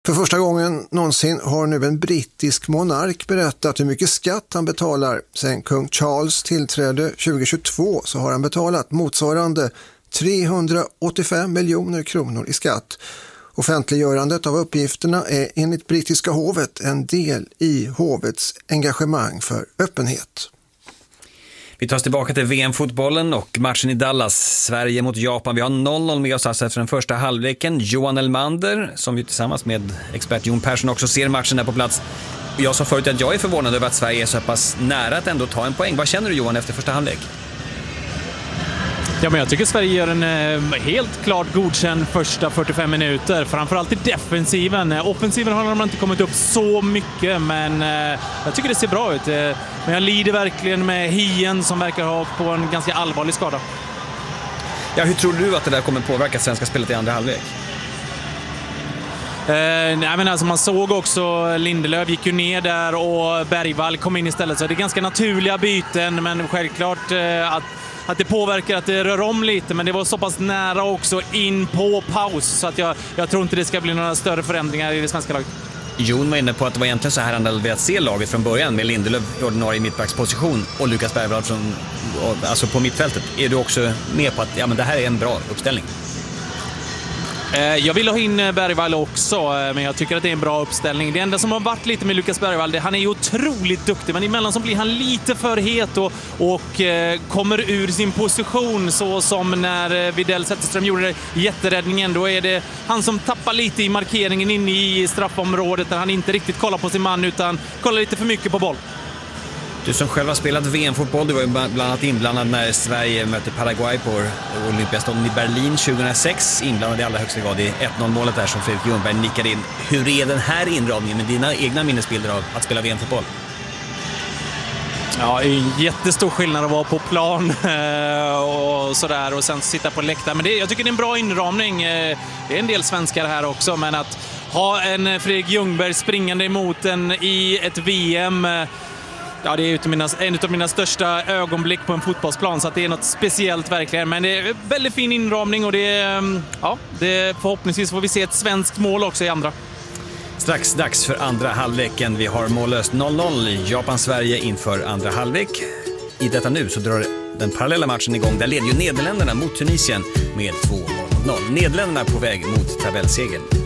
För första gången någonsin har nu en brittisk monark berättat hur mycket skatt han betalar. Sen kung Charles tillträdde 2022 så har han betalat motsvarande 385 miljoner kronor i skatt. Offentliggörandet av uppgifterna är enligt brittiska hovet en del i hovets engagemang för öppenhet. Vi tar oss tillbaka till VM-fotbollen och matchen i Dallas, Sverige mot Japan. Vi har 0-0 med oss efter den första halvleken. Johan Elmander, som ju tillsammans med expert Jon Persson också ser matchen där på plats. Jag sa förut att jag är förvånad över att Sverige är så pass nära att ändå ta en poäng. Vad känner du, Johan, efter första halvlek? Ja, men jag tycker Sverige gör en helt klart godkänd första 45 minuter. Framförallt i defensiven. Offensiven har de inte kommit upp så mycket, men jag tycker det ser bra ut. Men jag lider verkligen med Hien som verkar ha på en ganska allvarlig skada. Ja, hur tror du att det där kommer påverka svenska spelet i andra halvlek? Nej, men alltså man såg också Lindelöf gick ju ner där och Bergvall kom in istället. Så det är ganska naturliga byten, men självklart att det påverkar, att det rör om lite, men det var så pass nära också in på paus så att jag tror inte det ska bli några större förändringar i det svenska laget. Jon var inne på att det var egentligen så här han hade velat se laget från början med Lindelöf i ordinarie mittbacksposition och Lukas Bergvall alltså på mittfältet. Är du också med på att men det här är en bra uppställning? Jag vill ha in Bergvall också, men jag tycker att det är en bra uppställning. Det enda som har varit lite med Lukas Bergvall, han är ju otroligt duktig, men emellan så blir han lite för het och kommer ur sin position, så som när Widell Zetterström gjorde jätteräddningen. Då är det han som tappar lite i markeringen inne i straffområdet där han inte riktigt kollar på sin man utan kollar lite för mycket på boll. Du som själv har spelat VM-fotboll, du var ju bland annat inblandad när Sverige mötte Paraguay på Olympiastaden i Berlin 2006. Inblandad i allra högsta grad i 1-0-målet där som Fredrik Ljungberg nickade in. Hur är den här inramningen med dina egna minnesbilder av att spela VM-fotboll? Ja, en jättestor skillnad att vara på plan och sådär och sen sitta på läktaren. Men jag tycker det är en bra inramning. Det är en del svenskar här också, men att ha en Fredrik Ljungberg springande emot en i ett VM... Ja, det är en av mina största ögonblick på en fotbollsplan, så att det är något speciellt verkligen. Men det är väldigt fin inramning och förhoppningsvis får vi se ett svenskt mål också i andra. Strax dags för andra halvleken. Vi har mållöst 0-0 Japan-Sverige inför andra halvlek. I detta nu så drar den parallella matchen igång. Där leder ju Nederländerna mot Tunisien med 2-0. Nederländerna på väg mot tabellsegern.